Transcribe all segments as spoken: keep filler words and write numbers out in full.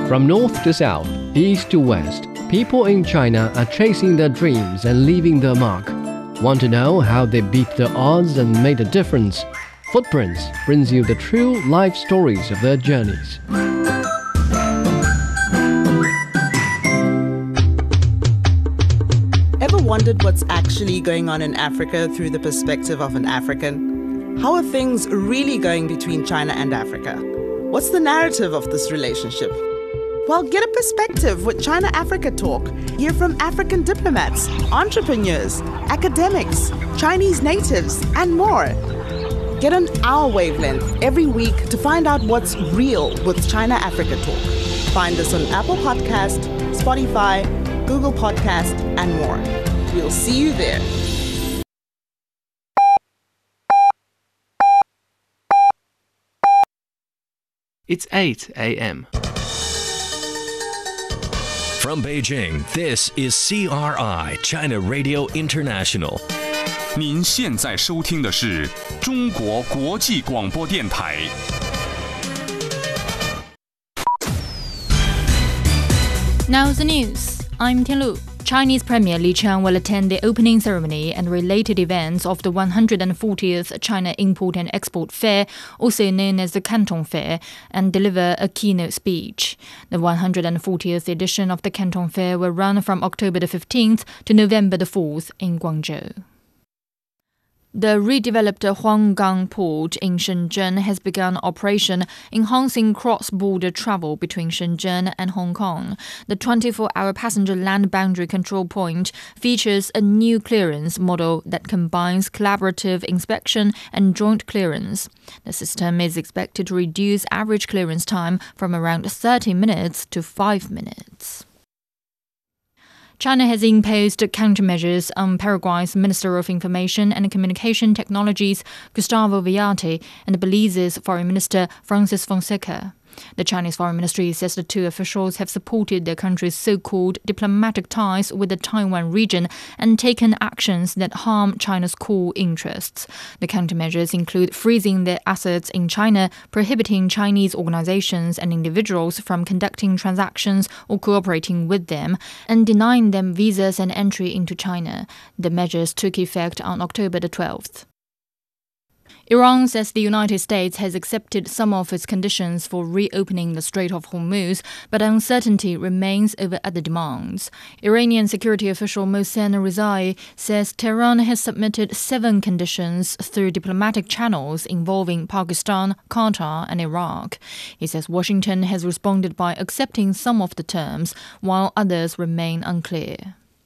From north to south, east to west, people in China are chasing their dreams and leaving their mark. Want to know how they beat the odds and made a difference? Footprints brings you the true life stories of their journeys. Ever wondered what's actually going on in Africa through the perspective of an African? How are things really going between China and Africa? What's the narrative of this relationship? Well, get a perspective with China-Africa Talk. Hear from African diplomats, entrepreneurs, academics, Chinese natives, and more. Get on our wavelength every week to find out what's real with China-Africa Talk. Find us on Apple Podcast, Spotify, Google Podcast, and more. We'll see you there. It's eight a m From Beijing, this is C R I, China Radio International. 您现在收听的是中国国际广播电台。 Now the news. I'm Tian Lu. Chinese Premier Li Qiang will attend the opening ceremony and related events of the one hundred fortieth China Import and Export Fair, also known as the Canton Fair, and deliver a keynote speech. The one hundred fortieth edition of the Canton Fair will run from October the fifteenth to November the fourth in Guangzhou. The redeveloped Huanggang port in Shenzhen has begun operation, enhancing cross-border travel between Shenzhen and Hong Kong. The twenty-four hour passenger land boundary control point features a new clearance model that combines collaborative inspection and joint clearance. The system is expected to reduce average clearance time from around thirty minutes to five minutes. China has imposed countermeasures on Paraguay's Minister of Information and Communication Technologies, Gustavo Villate, and Belize's Foreign Minister, Francis Fonseca. The Chinese Foreign Ministry says the two officials have supported their country's so-called diplomatic ties with the Taiwan region and taken actions that harm China's core interests. The countermeasures include freezing their assets in China, prohibiting Chinese organizations and individuals from conducting transactions or cooperating with them, and denying them visas and entry into China. The measures took effect on October the twelfth. Iran says the United States has accepted some of its conditions for reopening the Strait of Hormuz, but uncertainty remains over other demands. Iranian security official Mohsen Rizai says Tehran has submitted seven conditions through diplomatic channels involving Pakistan, Qatar, and Iraq. He says Washington has responded by accepting some of the terms, while others remain unclear.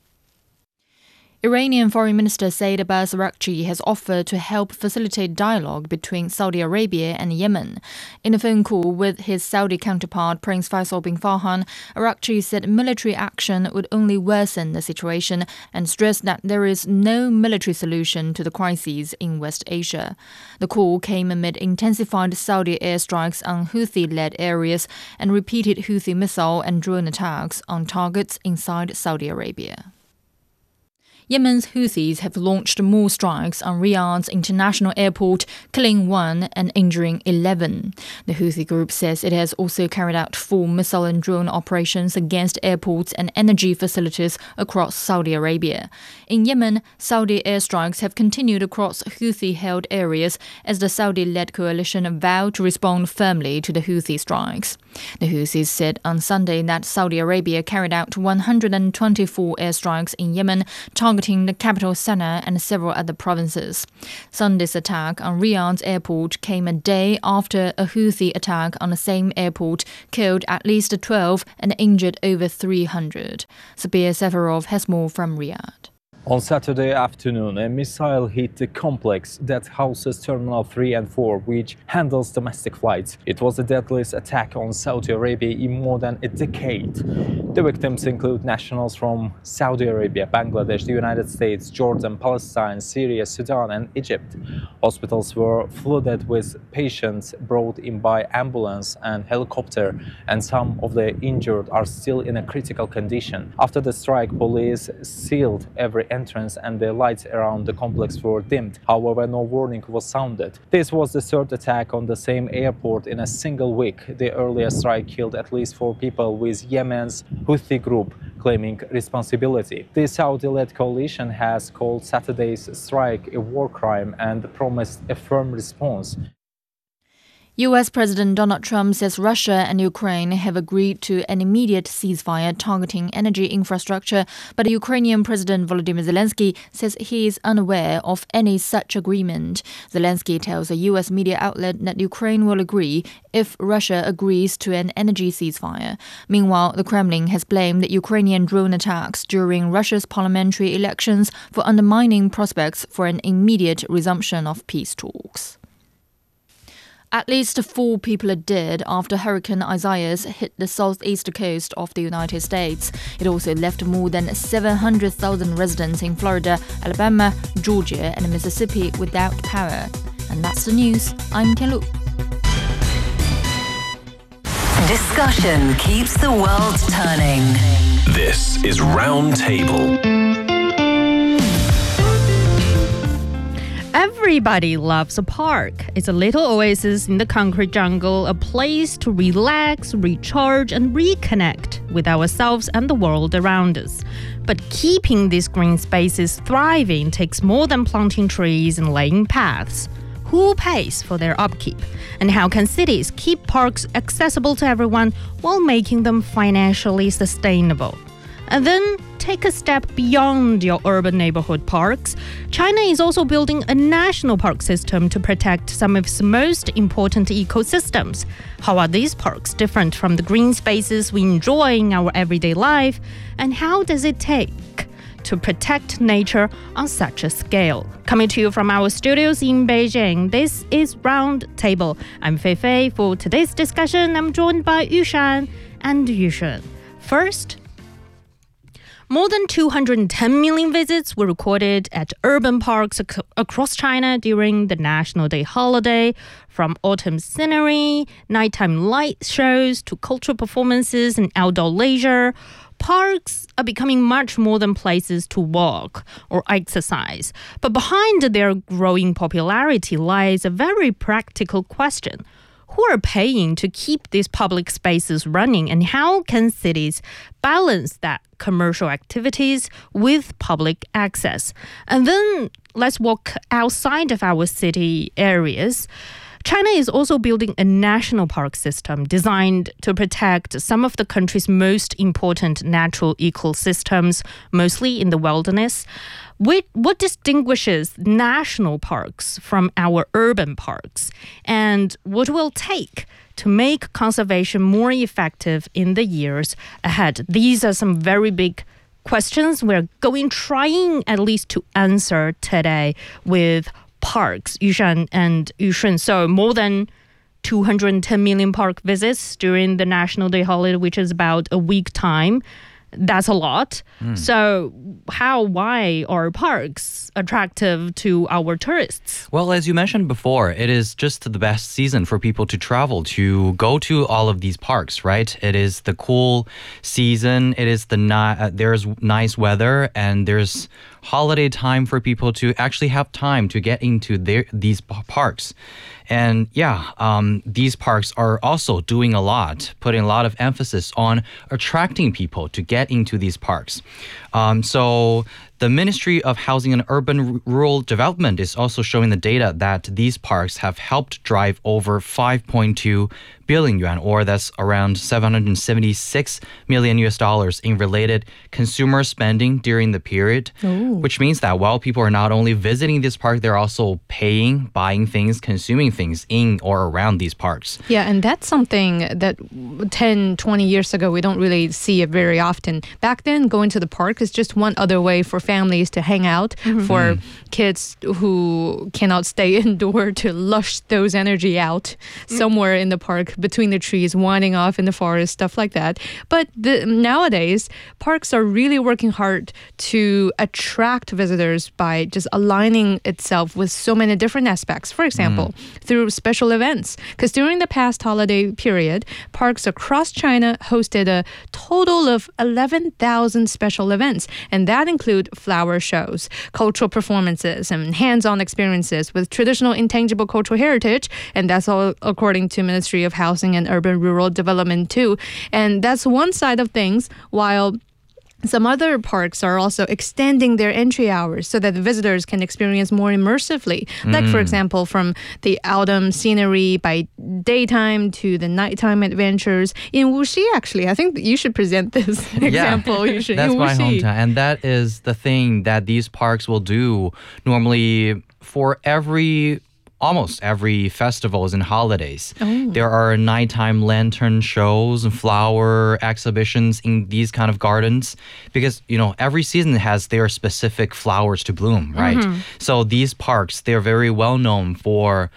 Iranian Foreign Minister Said Abbas Araghchi has offered to help facilitate dialogue between Saudi Arabia and Yemen. In a phone call with his Saudi counterpart Prince Faisal bin Farhan, Araghchi said military action would only worsen the situation and stressed that there is no military solution to the crises in West Asia. The call came amid intensified Saudi airstrikes on Houthi-led areas and repeated Houthi missile and drone attacks on targets inside Saudi Arabia. Yemen's Houthis have launched more strikes on Riyadh's international airport, killing one and injuring eleven. The Houthi group says it has also carried out four missile and drone operations against airports and energy facilities across Saudi Arabia. In Yemen, Saudi airstrikes have continued across Houthi-held areas as the Saudi-led coalition vowed to respond firmly to the Houthi strikes. The Houthis said on Sunday that Saudi Arabia carried out one hundred twenty-four airstrikes in Yemen, targeting the capital Sana'a and several other provinces. Sunday's attack on Riyadh's airport came a day after a Houthi attack on the same airport killed at least twelve and injured over three hundred. Sabir Seferov has more from Riyadh. On Saturday afternoon, a missile hit the complex that houses Terminal three and four, which handles domestic flights. It was the deadliest attack on Saudi Arabia in more than a decade. The victims include nationals from Saudi Arabia, Bangladesh, the United States, Jordan, Palestine, Syria, Sudan, and Egypt. Hospitals were flooded with patients brought in by ambulance and helicopter, and some of the injured are still in a critical condition. After the strike, police sealed every entrance and the lights around the complex were dimmed. However, no warning was sounded. This was the third attack on the same airport in a single week. The earlier strike killed at least four people, with Yemen's Houthi group claiming responsibility. The Saudi-led coalition has called Saturday's strike a war crime and promised a firm response. U S President Donald Trump says Russia and Ukraine have agreed to an immediate ceasefire targeting energy infrastructure, but Ukrainian President Volodymyr Zelensky says he is unaware of any such agreement. Zelensky tells a U S media outlet that Ukraine will agree if Russia agrees to an energy ceasefire. Meanwhile, the Kremlin has blamed the Ukrainian drone attacks during Russia's parliamentary elections for undermining prospects for an immediate resumption of peace talks. At least four people are dead after Hurricane Isaias hit the southeast coast of the United States. It also left more than seven hundred thousand residents in Florida, Alabama, Georgia, and Mississippi without power. And that's the news. I'm Ken-Lu. Discussion keeps the world turning. This is Roundtable. Everybody loves a park. It's a little oasis in the concrete jungle, a place to relax, recharge, and reconnect with ourselves and the world around us. But keeping these green spaces thriving takes more than planting trees and laying paths. Who pays for their upkeep? And how can cities keep parks accessible to everyone while making them financially sustainable? And then take a step beyond your urban neighborhood parks. China is also building a national park system to protect some of its most important ecosystems. How are these parks different from the green spaces we enjoy in our everyday life? And how does it take to protect nature on such a scale? Coming to you from our studios in Beijing, this is Roundtable. I'm Fei Fei. For today's discussion, I'm joined by Yushan and Yushun. First, more than two hundred ten million visits were recorded at urban parks ac- across China during the National Day holiday. From autumn scenery, nighttime light shows to cultural performances and outdoor leisure, parks are becoming much more than places to walk or exercise. But behind their growing popularity lies a very practical question. Who are paying to keep these public spaces running, and how can cities balance that commercial activities with public access? And then let's walk outside of our city areas. China is also building a national park system designed to protect some of the country's most important natural ecosystems, mostly in the wilderness. What distinguishes national parks from our urban parks? And what will it take to make conservation more effective in the years ahead? These are some very big questions we're going trying at least to answer today with parks, Yushan and Yushun. So more than two hundred ten million park visits during the National Day holiday, which is about a week time. That's a lot. Mm. So how, why are parks attractive to our tourists? Well, as you mentioned before, it is just the best season for people to travel, to go to all of these parks, right? It is the cool season. It is the ni- uh, there's nice weather, and there's holiday time for people to actually have time to get into their these p- parks. And yeah, um, these parks are also doing a lot, putting a lot of emphasis on attracting people to get into these parks. Um, so the Ministry of Housing and Urban R- Rural Development is also showing the data that these parks have helped drive over five point two billion yuan, or that's around seven hundred seventy-six million U S dollars in related consumer spending during the period, Ooh. Which means that while people are not only visiting this park, they're also paying, buying things, consuming things in or around these parks. Yeah, and that's something that ten, twenty years ago, we don't really see it very often. Back then, going to the park is just one other way for families to hang out, mm-hmm. for mm. kids who cannot stay indoor to lush those energy out mm. somewhere in the park, between the trees, winding off in the forest, stuff like that. But the, nowadays, parks are really working hard to attract visitors by just aligning itself with so many different aspects. For example, mm. through special events. Because during the past holiday period, parks across China hosted a total of eleven thousand special events. And that include flower shows, cultural performances, and hands-on experiences with traditional intangible cultural heritage. And that's all according to Ministry of Housing and Urban Rural Development too. And that's one side of things, while some other parks are also extending their entry hours so that the visitors can experience more immersively. Like, Mm. for example, from the autumn scenery by daytime to the nighttime adventures. In Wuxi, actually, I think you should present this example. You should, That's in my Wuxi. hometown. And that is the thing that these parks will do normally for every almost every festivals and holidays. Oh. There are nighttime lantern shows and flower exhibitions in these kind of gardens because, you know, every season has their specific flowers to bloom, right? Mm-hmm. So these parks, they're very well known for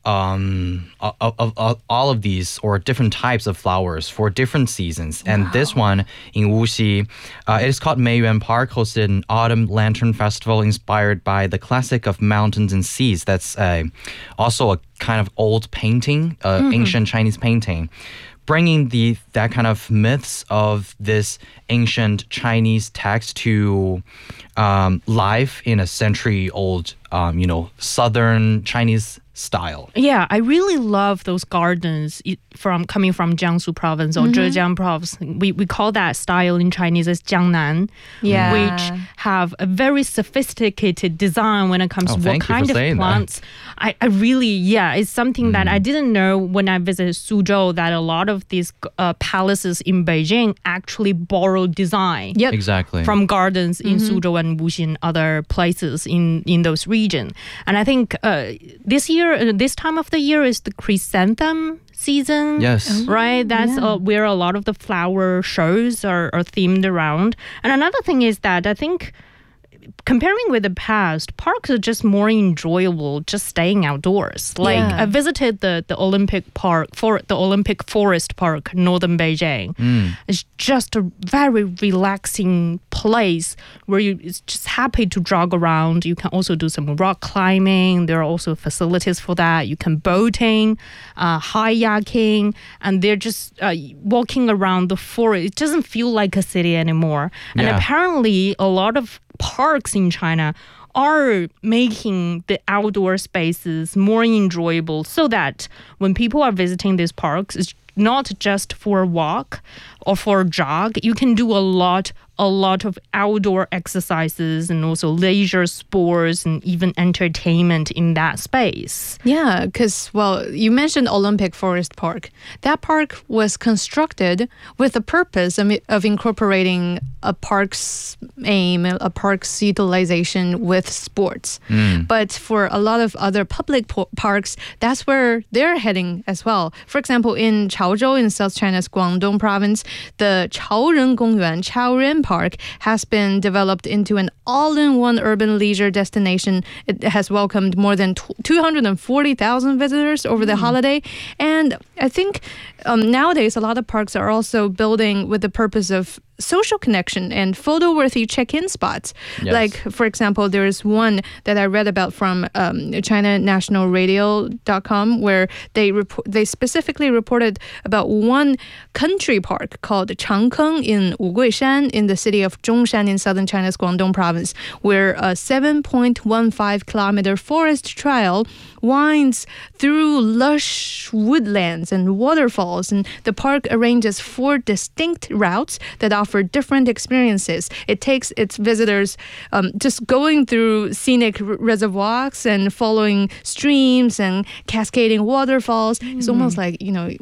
um of, of, of all of these or different types of flowers for different seasons. And this one in Wuxi, uh, it is called Meiyuan Park, hosted an autumn lantern festival inspired by the classic of mountains and seas. That's uh, also a kind of old painting, uh, Mm-hmm. ancient Chinese painting, bringing the that kind of myths of this ancient Chinese text to um, life in a century-old, um, you know, southern Chinese style. Yeah, I really love those gardens i- from coming from Jiangsu province or Zhejiang province. We we call that style in Chinese as Jiangnan, Yeah. which have a very sophisticated design when it comes Oh, to what thank you for kind of saying that. plants. I, I really, yeah, it's something that I didn't know when I visited Suzhou, that a lot of these uh, palaces in Beijing actually borrow design. Yep. Exactly. From gardens in Suzhou and Wuxi and other places in, in those regions. And I think uh, this year, uh, this time of the year is the chrysanthemum season. Yes. Right? That's uh, where a lot of the flower shows are, are themed around. And another thing is that I think comparing with the past, parks are just more enjoyable just staying outdoors. Like Yeah. I visited the, the Olympic Park, for the Olympic Forest Park, northern Beijing. It's just a very relaxing place where you it's just happy to jog around. You can also do some rock climbing. There are also facilities for that. You can boating, uh, kayaking, and they're just uh, walking around the forest. It doesn't feel like a city anymore. And Yeah. apparently a lot of parks in China are making the outdoor spaces more enjoyable so that when people are visiting these parks, it's not just for a walk or for a jog. You can do a lot a lot of outdoor exercises and also leisure sports and even entertainment in that space. Yeah, because, well, you mentioned Olympic Forest Park. That park was constructed with the purpose of, of incorporating a park's aim, a park's utilization with sports. But for a lot of other public po- parks, that's where they're heading as well. For example, in Chaozhou, in South China's Guangdong province, the Chaoren Gongyuan, Chaoren Park, has been developed into an all-in-one urban leisure destination. It has welcomed more than two hundred forty thousand visitors over the holiday. And I think um, nowadays a lot of parks are also building with the purpose of social connection and photo-worthy check-in spots. Yes. Like, for example, there is one that I read about from um, China National Radio dot com where they report, they specifically reported about one country park called Changkeng in Wuguishan in the city of Zhongshan in southern China's Guangdong province, where a seven point one five kilometer forest trail winds through lush woodlands and waterfalls, and the park arranges four distinct routes that offer different experiences. It takes its visitors um, just going through scenic r- reservoirs and following streams and cascading waterfalls. It's almost like, you know,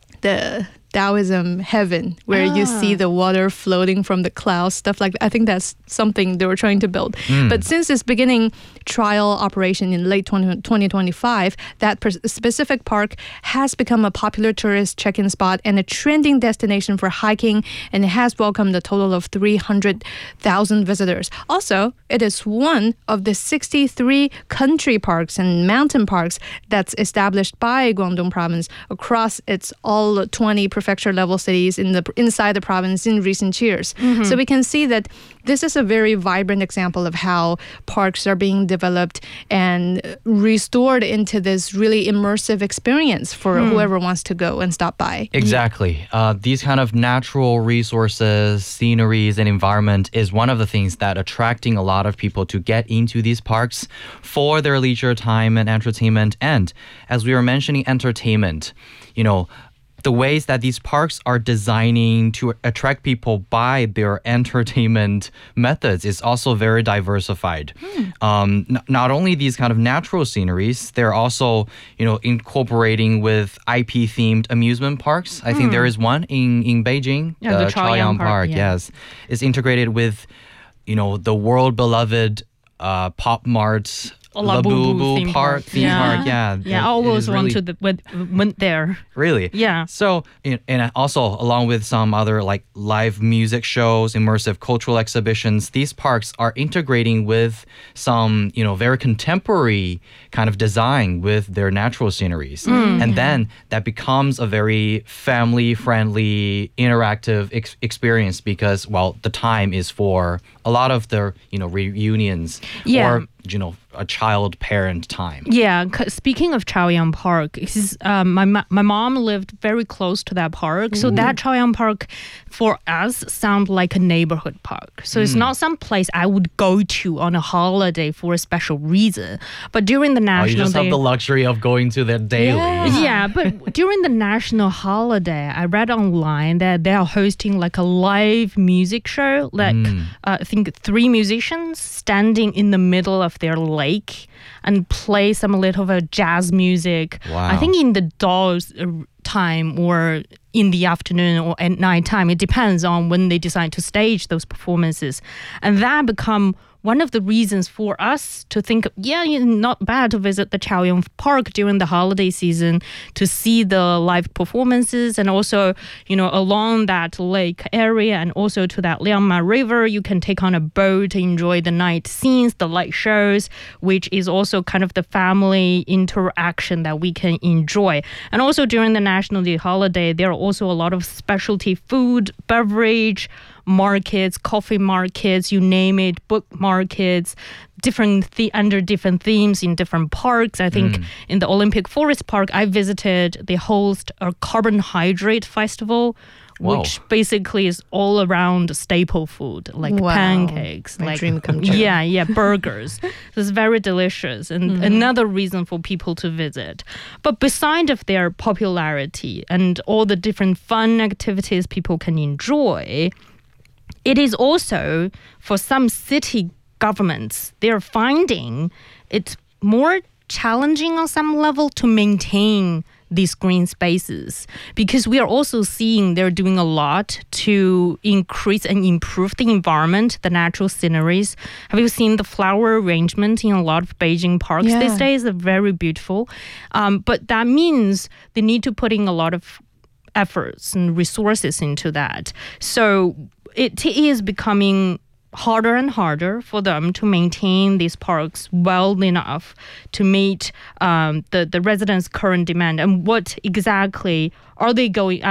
the Taoism heaven, where you see the water floating from the clouds, stuff like that. I think that's something they were trying to build. But since its beginning trial operation in late twenty twenty-five, that per- specific park has become a popular tourist check-in spot and a trending destination for hiking, and it has welcomed a total of three hundred thousand visitors. Also, it is one of the sixty-three country parks and mountain parks that's established by Guangdong province across its all twenty prefecture level cities in the inside the province in recent years. Mm-hmm. So we can see that this is a very vibrant example of how parks are being developed and restored into this really immersive experience for Hmm. whoever wants to go and stop by. Exactly. Uh, these kind of natural resources, sceneries, and environment is one of the things that attracting a lot of people to get into these parks for their leisure time and entertainment. And as we were mentioning, entertainment, you know, the ways that these parks are designing to attract people by their entertainment methods is also very diversified. Um, n- not only these kind of natural sceneries, they're also, you know, incorporating with I P-themed amusement parks. I think there is one in, in Beijing, Yeah, the Chaoyang Park, Park, yeah. yes. It's integrated with, you know, the world-beloved uh, Pop Mart Labubu theme Park, theme yeah. park, yeah. Yeah, It- I it always is want really- to the, went, went there. Really? Yeah. So, and and also along with some other like live music shows, immersive cultural exhibitions, these parks are integrating with some, you know, very contemporary kind of design with their natural sceneries. And then that becomes a very family-friendly, interactive ex- experience because, well, the time is for a lot of the, you know, reunions Yeah. or, you know, a child-parent time. Yeah, 'cause speaking of Chaoyang Park, this, um, my ma- my mom lived very close to that park, so that Chaoyang Park for us sound like a neighborhood park. So it's not some place I would go to on a holiday for a special reason. But during the Oh, you national just day, have the luxury of going to there daily. Yeah. yeah, but during the national holiday, I read online that they are hosting like a live music show, like uh, I think three musicians standing in the middle of their lake and play some little of a jazz music. Wow. I think in the doll's uh, time or in the afternoon or at night time. It depends on when they decide to stage those performances. And that become one of the reasons for us to think, yeah, it's not bad to visit the Chaoyang Park during the holiday season to see the live performances, and also, you know, along that lake area and also to that Liangma River, you can take on a boat to enjoy the night scenes, the light shows, which is also kind of the family interaction that we can enjoy. And also during the National Day holiday, there are also a lot of specialty food, beverage, markets, coffee markets, you name it, book markets, different the- under different themes in different parks. I think Mm. in the Olympic Forest Park, I visited, they host a carbohydrate festival, Whoa. which basically is all around staple food, like Wow. pancakes, My like dream come true. yeah, yeah, burgers. So it's very delicious, and another reason for people to visit. But beside of their popularity and all the different fun activities people can enjoy, it is also for some city governments, they're finding it's more challenging on some level to maintain these green spaces, because we are also seeing they're doing a lot to increase and improve the environment, the natural sceneries. Have you seen the flower arrangement in a lot of Beijing parks Yeah. these days? They're very beautiful. Um, but that means they need to put in a lot of efforts and resources into that. So it is becoming harder and harder for them to maintain these parks well enough to meet um, the, the residents' current demand. And what exactly are they going